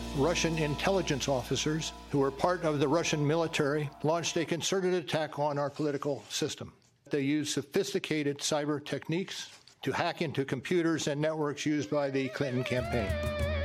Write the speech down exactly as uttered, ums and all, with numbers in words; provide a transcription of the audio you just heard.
Russian intelligence officers who were part of the Russian military launched a concerted attack on our political system. They used sophisticated cyber techniques to hack into computers and networks used by the Clinton campaign.